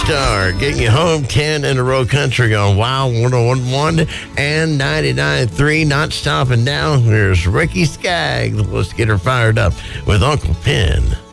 Star, getting you home 10 in a row country on Wild 101.1 and 99.3. Not stopping down. Here's Ricky Skaggs. Let's get her fired up with Uncle Penn.